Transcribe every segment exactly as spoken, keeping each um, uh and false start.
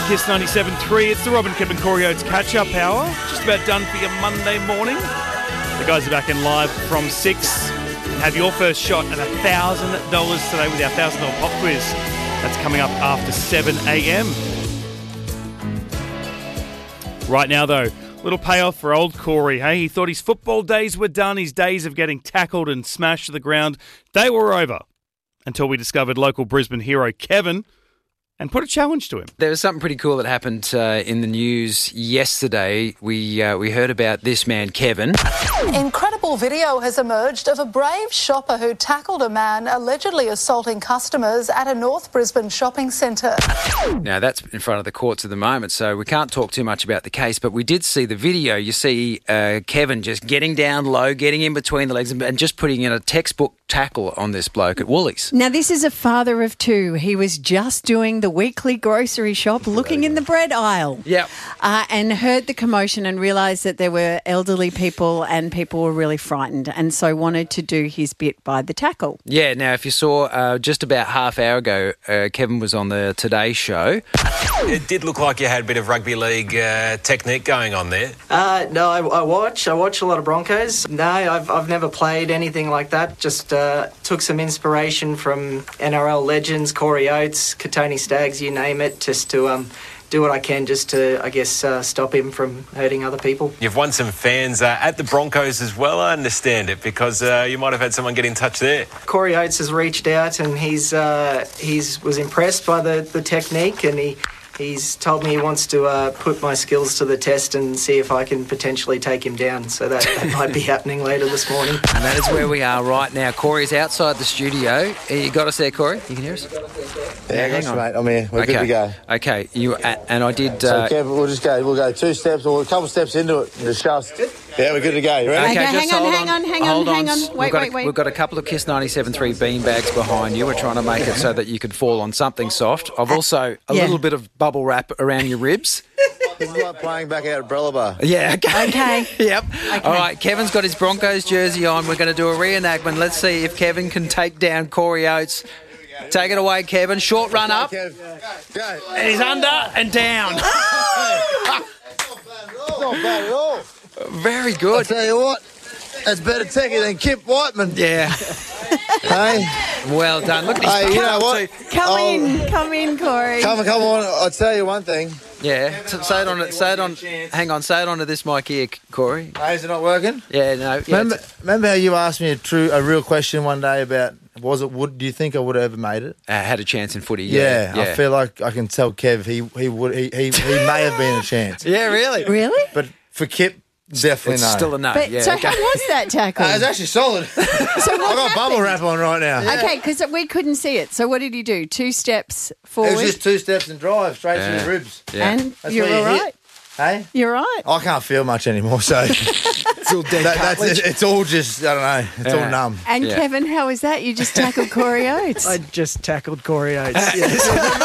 Kiss ninety-seven point three. It's the Rob and Kevin Corey Oates catch-up hour. Just about done for your Monday morning. The guys are back in live from six. Have your first shot at one thousand dollars today with our one thousand dollars pop quiz. That's coming up after seven a.m. Right now, though, little payoff for old Corey. Hey, he thought his football days were done. His days of getting tackled and smashed to the ground, they were over. Until we discovered local Brisbane hero Kevin and put a challenge to him. There was something pretty cool that happened uh, in the news yesterday. We uh, we heard about this man, Kevin. Incredible video has emerged of a brave shopper who tackled a man allegedly assaulting customers at a North Brisbane shopping centre. Now, that's in front of the courts at the moment, so we can't talk too much about the case, but we did see the video. You see uh, Kevin just getting down low, getting in between the legs and, and just putting in a textbook tackle on this bloke at Woolies. Now, this is a father of two. He was just doing the weekly grocery shop, looking in the bread aisle. Yep. Uh, and heard the commotion and realised that there were elderly people and people were really frightened, and so wanted to do his bit by the tackle. Yeah, now, if you saw uh, just about half hour ago, uh, Kevin was on the Today Show. It did look like you had a bit of rugby league uh, technique going on there. Uh, no, I, I watch. I watch a lot of Broncos. No, I've, I've never played anything like that. Just uh, took some inspiration from N R L legends, Corey Oates, Katoni Staggs, you name it, just to um, do what I can just to, I guess, uh, stop him from hurting other people. You've won some fans uh, at the Broncos as well, I understand it, because uh, you might have had someone get in touch there. Corey Oates has reached out and he's uh, he's was impressed by the, the technique, and he He's told me he wants to uh, put my skills to the test and see if I can potentially take him down. So that, that might be happening later this morning. And that is where we are right now. Corey's outside the studio. You got us there, Corey? You can hear us? Yeah, hang on, mate. I'm here. We're okay. good to go. Okay. You and I did. So, uh, Kev, we'll just go. We'll go two steps or a couple steps into it and discuss. Yeah, we're good to go. You ready? Okay, okay hang just on, hold hang on, hang on, hold hang on. We've Wait, got wait, a, wait. We've got a couple of Kiss ninety-seven point three bean bags behind you. We're trying to make it so that you could fall on something soft. I've also a yeah. little bit of bubble wrap around your ribs. This is like playing back out at Brella Bar. Yeah, okay. Okay. Yep. Okay. All right, Kevin's got his Broncos jersey on. We're going to do a reenactment. Let's see if Kevin can take down Corey Oates. Take it away, Kevin. Short run up. Go. Go. And he's under and down. It's not bad at all. Very I'll good. tell you what, that's better techie than Kip Whiteman. Yeah. Hey, Well done. Look at his hey, you know palm what? too. Come Oh. in, come in, Corey. Come on, come on. I'll tell you one thing. Yeah. S- Say it on it. Say it on. Hang on. Say it onto this mic here, Corey. Hey, is it not working? Yeah. No. Yeah, Remember, it's- remember how you asked me a true, a real question one day about was it? Would do you think I would have ever made it? uh, had a chance in footy. Yeah, Yeah. I feel like I can tell Kev he he would he he, he may have been a chance, Yeah. Really. Really? but for Kip, definitely It's no. still a no. But yeah. so okay. how was that tackle? Uh, it's actually solid. so what I've got bubble happened? wrap on right now. Okay, because we couldn't see it. So what did he do? Two steps It forward, was just two steps and drive straight Yeah. to the ribs. Yeah. and That's you're where you all hit. right. Hey, You're right. I can't feel much anymore, so It's all dead that, that's cartilage. it, it's all just I don't know. It's Yeah. all numb. And Yeah. Kevin, how was that? You just tackled Corey Oates. I just tackled Corey Oates. Yes.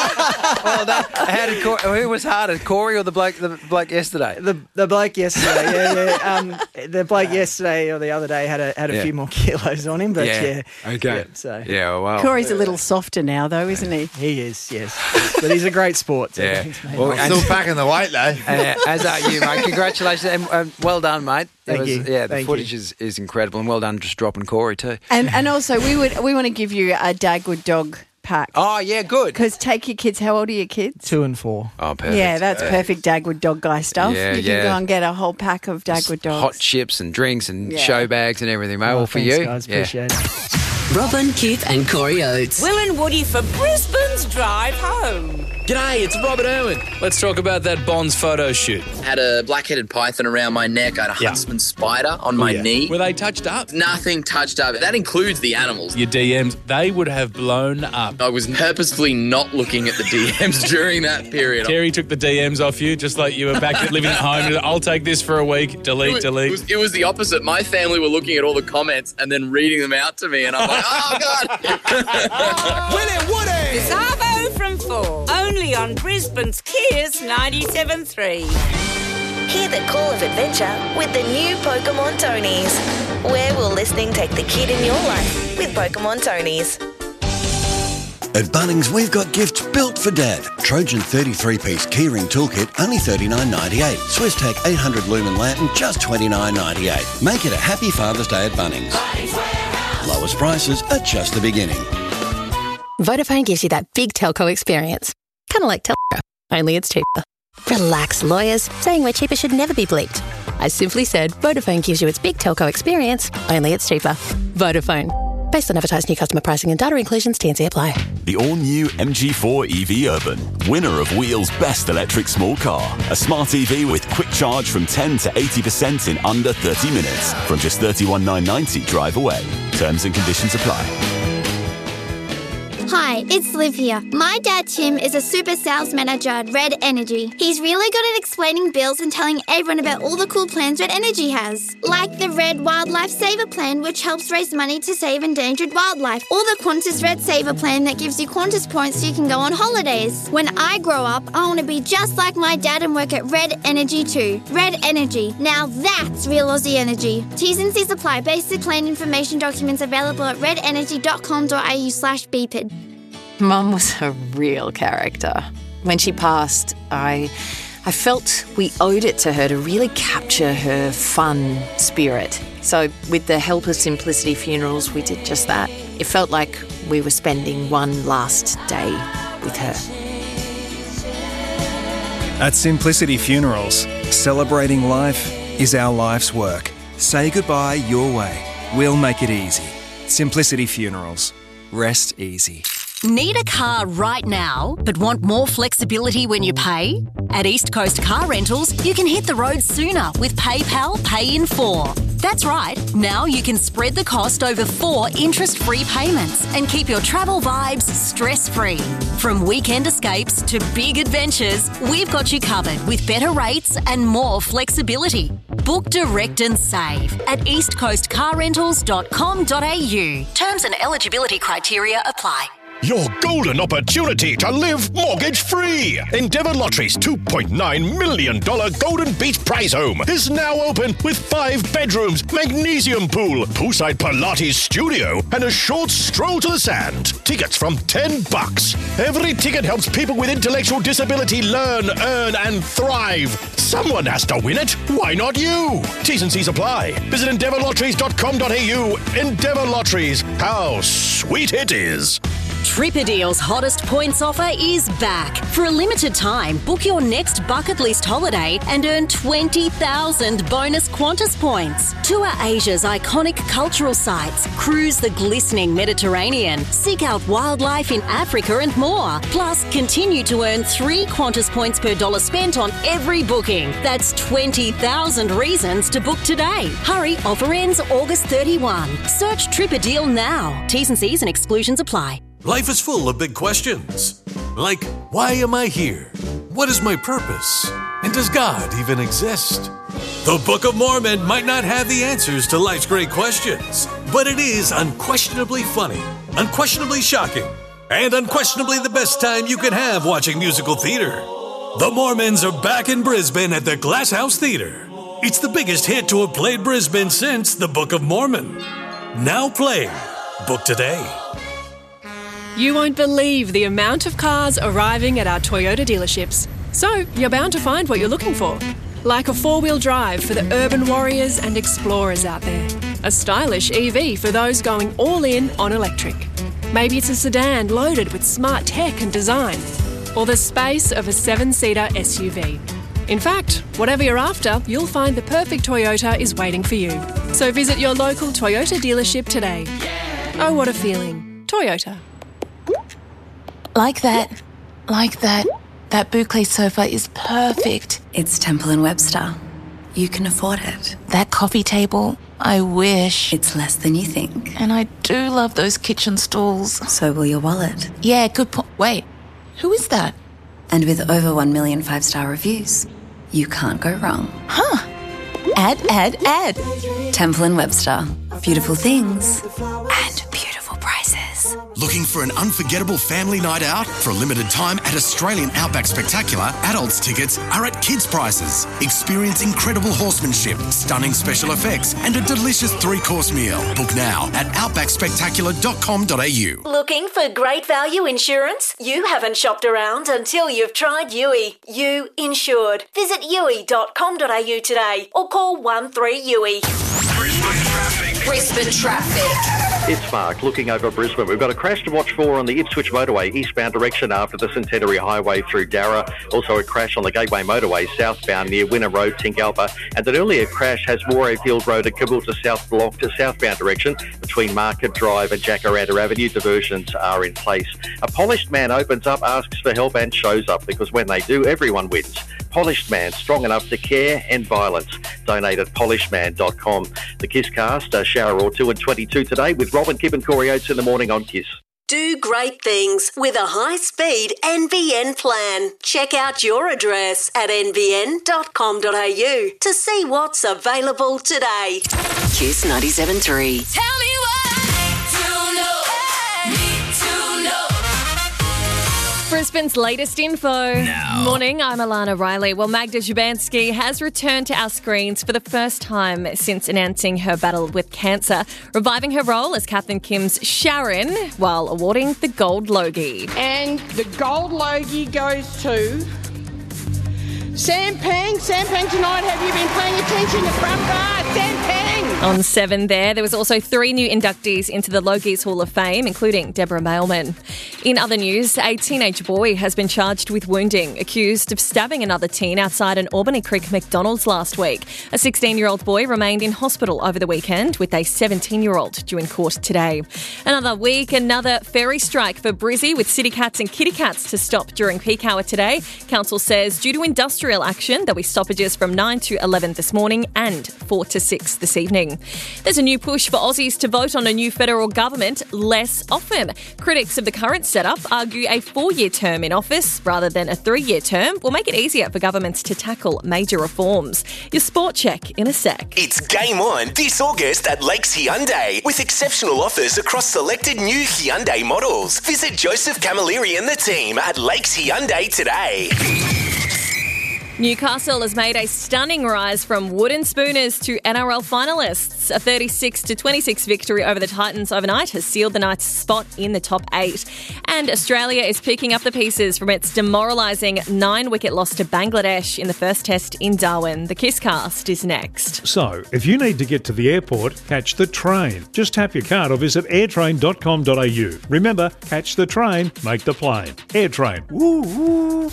Well, that, how did Corey, who was harder, Corey or the bloke the bloke yesterday? The the bloke yesterday, yeah, yeah. Um, the bloke yesterday or the other day had a had a Yeah. few more kilos on him, but yeah. Okay. Yeah, so Yeah. Well. Corey's a little softer now, though, isn't he? he is, yes. But he's a great sport. So Yeah. he's made Well, it. and- Still packing the weight though. Uh, as are you, mate. Congratulations and um, well done, mate. It Thank was- you. Yeah, the Thank footage is, is incredible, and well done just dropping Corey too. And and also we would we want to give you a Dagwood dog pack. Oh yeah, good. Because take your kids. How old are your kids? Two and four. Oh, perfect. Yeah, that's perfect Dagwood dog guy stuff. Yeah, you can yeah. go and get a whole pack of Dagwood dogs. Hot chips and drinks and Yeah. show bags and everything, mate. Oh, all for thanks, you. guys. Yeah. Appreciate it. Robin, Keith and Corey Oates. Will and Woody for Brisbane's drive home. G'day, it's Robert Irwin. Let's talk about that Bonds photo shoot. Had a black-headed python around my neck. I had a Yeah. huntsman spider on my Yeah. knee. Were they touched up? Nothing touched up. That includes the animals. Your D Ms, they would have blown up. I was purposefully not looking at the D Ms during that period. Terry took the D Ms off you, just like you were back living at home. I'll take this for a week. Delete, It was, delete. It was, it was the opposite. My family were looking at all the comments and then reading them out to me, and I'm like, oh, God. Will and Woody. Savo from four. Only on Brisbane's Kiss ninety-seven point three. Hear the call of adventure with the new Pokemon Tonys. Where will listening take the kid in your life with Pokemon Tonys? At Bunnings, we've got gifts built for Dad. Trojan thirty-three piece keyring toolkit, only thirty-nine ninety-eight. Swisstech eight hundred lumen lantern, just twenty-nine ninety-eight. Make it a happy Father's Day at Bunnings. Lowest prices are just the beginning. Vodafone gives you that big telco experience. Kind of like Telco, only it's cheaper. Relax, lawyers. Saying we're cheaper should never be bleeped. I simply said Vodafone gives you its big telco experience, only it's cheaper. Vodafone. Based on advertised new customer pricing and data inclusions, T and C apply. The all-new M G four E V Urban, winner of Wheel's Best Electric Small Car. A smart E V with quick charge from ten to eighty percent in under thirty minutes. From just thirty-one thousand nine hundred ninety drive away. Terms and conditions apply. Hi, it's Liv here. My dad Tim is a super sales manager at Red Energy. He's really good at explaining bills and telling everyone about all the cool plans Red Energy has. Like the Red Wildlife Saver Plan, which helps raise money to save endangered wildlife. Or the Qantas Red Saver Plan that gives you Qantas points so you can go on holidays. When I grow up, I want to be just like my dad and work at Red Energy too. Red Energy. Now that's real Aussie energy. T's and C's apply. Basic plan information documents available at redenergy.com.au slash BPID. Mum was a real character. When she passed, I I felt we owed it to her to really capture her fun spirit. So with the help of Simplicity Funerals, we did just that. It felt like we were spending one last day with her. At Simplicity Funerals, celebrating life is our life's work. Say goodbye your way. We'll make it easy. Simplicity Funerals. Rest easy. Need a car right now, but want more flexibility when you pay? At East Coast Car Rentals, you can hit the road sooner with PayPal Pay in four. That's right, now you can spread the cost over four interest-free payments and keep your travel vibes stress-free. From weekend escapes to big adventures, we've got you covered with better rates and more flexibility. Book direct and save at east coast car rentals dot com dot a u. Terms and eligibility criteria apply. Your golden opportunity to live mortgage-free. Endeavour Lottery's two point nine million dollars Golden Beach prize home is now open with five bedrooms, magnesium pool, poolside Pilates studio, and a short stroll to the sand. Tickets from ten bucks. Every ticket helps people with intellectual disability learn, earn, and thrive. Someone has to win it. Why not you? T's and C's apply. Visit endeavour lotteries dot com dot a u. Endeavour Lotteries. How sweet it is. Tripadeal's hottest points offer is back. For a limited time, book your next bucket list holiday and earn twenty thousand bonus Qantas points. Tour Asia's iconic cultural sites, cruise the glistening Mediterranean, seek out wildlife in Africa and more. Plus, continue to earn three Qantas points per dollar spent on every booking. That's twenty thousand reasons to book today. Hurry, offer ends August thirty-first. Search Tripadeal now. T's and C's and exclusions apply. Life is full of big questions. Like, why am I here? What is my purpose? And does God even exist? The Book of Mormon might not have the answers to life's great questions, but it is unquestionably funny, unquestionably shocking, and unquestionably the best time you can have watching musical theater. The Mormons are back in Brisbane at the Glass House Theatre. It's the biggest hit to have played Brisbane since The Book of Mormon. Now playing. Book today. You won't believe the amount of cars arriving at our Toyota dealerships. So, you're bound to find what you're looking for. Like a four-wheel drive for the urban warriors and explorers out there. A stylish E V for those going all in on electric. Maybe it's a sedan loaded with smart tech and design. Or the space of a seven-seater S U V. In fact, whatever you're after, you'll find the perfect Toyota is waiting for you. So visit your local Toyota dealership today. Oh, what a feeling. Toyota. Like that. Like that. That boucle sofa is perfect. It's Temple and Webster. You can afford it. That coffee table, I wish. It's less than you think. And I do love those kitchen stools. So will your wallet. Yeah, good point. Wait, who is that? And with over one million five-star reviews, you can't go wrong. Huh. Add, add, add. Temple and Webster. Beautiful things and beautiful prices. Looking for an unforgettable family night out? For a limited time at Australian Outback Spectacular, adults tickets are at kids' prices. Experience incredible horsemanship, stunning special effects, and a delicious three-course meal. Book now at outback spectacular dot com dot a u. Looking for great value insurance? You haven't shopped around until you've tried U I. You insured. Visit U I dot com dot a u today or call one three U I. Brisbane traffic. It's Mark looking over Brisbane. We've got a crash to watch for on the Ipswich motorway eastbound direction after the Centenary Highway through Darra. Also a crash on the Gateway motorway southbound near Winner Road, Tingalpa. And an earlier crash has Morayfield Road and Caboolture South blocked to southbound direction between Market Drive and Jacaranda Avenue. Diversions are in place. A polished man opens up, asks for help and shows up because when they do, everyone wins. Polished Man, strong enough to care and violence. Donate at polished man dot com. The Kiss Cast, a shower or two and twenty-two today with Robin Kipp and Corey Oates in the morning on Kiss. Do great things with a high-speed N B N plan. Check out your address at n b n dot com dot a u to see what's available today. Kiss ninety-seven point three. Tell me Brisbane's latest info. No. Morning, I'm Alana Riley. Well, Magda Szubanski has returned to our screens for the first time since announcing her battle with cancer, reviving her role as Kath and Kim's Sharon while awarding the Gold Logie. And the Gold Logie goes to Sam Pang. Sam Pang tonight, have you been paying attention at front bar? Sam Pang! On seven there, there was also three new inductees into the Logies Hall of Fame, including Deborah Mailman. In other news, a teenage boy has been charged with wounding, accused of stabbing another teen outside an Albany Creek McDonald's last week. A sixteen-year-old boy remained in hospital over the weekend with a seventeen-year-old due in court today. Another week, another ferry strike for Brizzy with city cats and kitty cats to stop during peak hour today. Council says due to industrial action, there'll be stoppages from nine to eleven this morning and four to six this evening. There's a new push for Aussies to vote on a new federal government less often. Critics of the current setup argue a four-year term in office rather than a three-year term will make it easier for governments to tackle major reforms. Your sport check in a sec. It's game on this August at Lakes Hyundai with exceptional offers across selected new Hyundai models. Visit Joseph Camilleri and the team at Lakes Hyundai today. Newcastle has made a stunning rise from wooden spooners to N R L finalists. A thirty-six to twenty-six victory over the Titans overnight has sealed the Knights' spot in the top eight. And Australia is picking up the pieces from its demoralising nine-wicket loss to Bangladesh in the first test in Darwin. The Kiss Cast is next. So, if you need to get to the airport, catch the train. Just tap your card or visit airtrain dot com dot a u. Remember, catch the train, make the plane. Airtrain. Woo woo.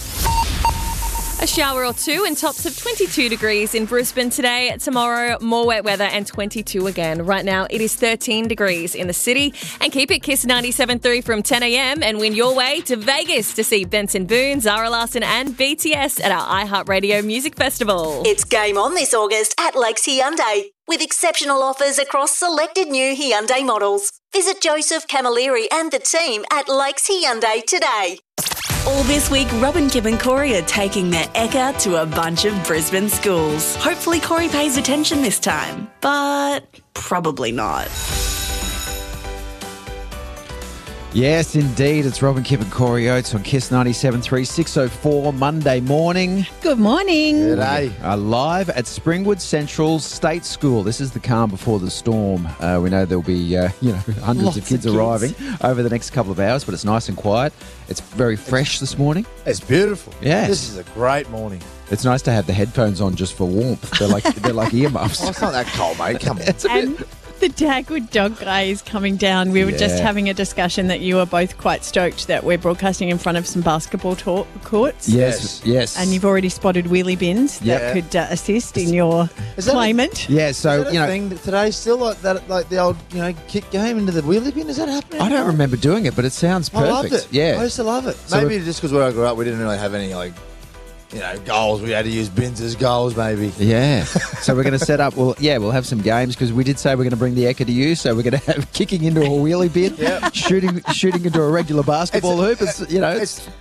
A shower or two and tops of twenty-two degrees in Brisbane today. Tomorrow, more wet weather and twenty-two again. Right now, it is thirteen degrees in the city. And keep it Kiss ninety-seven point three from ten a.m. and win your way to Vegas to see Benson Boone, Zara Larsson and B T S at our iHeartRadio Music Festival. It's game on this August at Lakes Hyundai with exceptional offers across selected new Hyundai models. Visit Joseph Camilleri and the team at Lakes Hyundai today. All this week, Robin, Kipp and Corey are taking their Ekka to a bunch of Brisbane schools. Hopefully Corey pays attention this time, but probably not. Yes, indeed. It's Robin Kipp and Corey Oates on Kiss ninety-seven point three, six oh four Monday morning. Good morning. G'day. Uh, live at Springwood Central State School. This is the calm before the storm. Uh, we know there'll be uh, you know hundreds Lots of kids, of kids arriving over the next couple of hours, but it's nice and quiet. It's very fresh this morning. It's beautiful. Yes. This is a great morning. It's nice to have the headphones on just for warmth. They're like they're like earmuffs. Oh, it's not that cold, mate. Come on. It's a bit... The Dagwood Dog Guy is coming down. We were Yeah. just having a discussion that you are both quite stoked that we're broadcasting in front of some basketball talk courts. Yes, yes. And you've already spotted wheelie bins Yeah. that could uh, assist in your Is that a- claimant. Yeah, so Is that a you know, thing that today still like that, like the old you know kick game into the wheelie bin. Is that happening? I don't remember doing it, but it sounds I perfect. loved it. Yeah, I used to love it. So Maybe we- just because where I grew up, we didn't really have any like you know goals. We had to use bins as goals, maybe. Yeah. So we're going to set up, well, yeah, we'll have some games because we did say we're going to bring the Ekka to you. So we're going to have kicking into a wheelie bin, Yep. shooting shooting into a regular basketball hoop. It's, you know, It's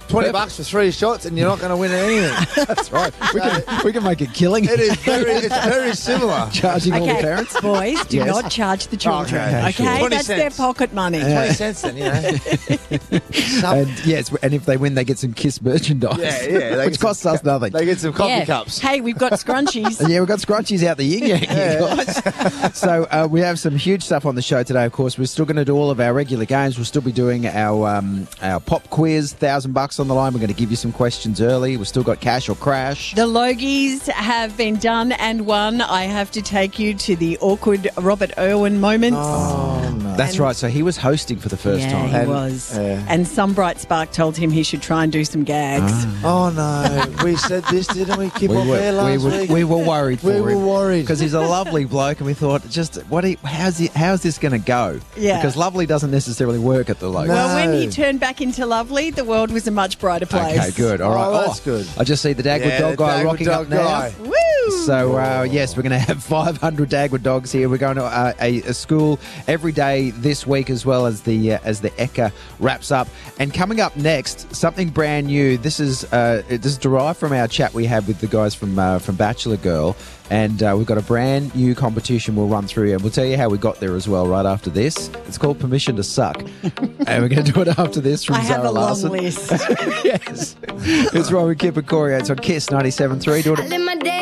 twenty bucks for three shots, and you're not going to win anything. That's right. We can, we can make a killing. It is very, it's very similar. Charging all the Okay, parents. boys, do Yes. not charge the children. Okay, Okay, sure. twenty that's their cents. pocket money. twenty cents then, you know. And yes, and if they win, they get some Kiss merchandise. Yeah, yeah, they which get some costs us nothing. They get some coffee Yeah. cups. Hey, we've got scrunchies. Yeah, we've got scrunchies out the yin yang here, guys. So uh, we have some huge stuff on the show today. Of course, we're still going to do all of our regular games. We'll still be doing our um, our pop quiz, thousand bucks on the line. We're going to give you some questions early. We've still got cash or crash. The Logies have been done and won. I have to take you to the awkward Robert Irwin moment. Oh, no. That's And- right. So he was hosting for the first yeah, time. he And- was. yeah. And some bright spark told him he should try and do some gags. Oh, no. We said this, didn't we? Keep We on were, there we, last were, week. we were worried for We him. were worried. Because he's a lovely bloke, and we thought, just what? He, how's he, how's this going to go? Yeah. Because lovely doesn't necessarily work at the logo. Well, when he No. turned back into Lovely, the world was a much brighter place. Okay, good. All right. Oh, that's good. I just see the Dagwood Yeah, Dog the guy Dagwood rocking Dog up now. guy. Woo! So, uh, yes, we're going to have five hundred Dagwood dogs here. We're going to uh, a, a school every day this week, as well as the uh, as the Eka wraps up. And coming up next, something brand new. This is uh, this is derived from our chat we had with the guys from uh, from Bachelor Girl. And uh, we've got a brand new competition we'll run through, and we'll tell you how we got there as well right after this. It's called Permission to Suck. And we're going to do it after this from I Zara have a long Larson. list. Yes. It's Robin Kip and Corey. It's on Kiss ninety-seven point three. Do it. I live my day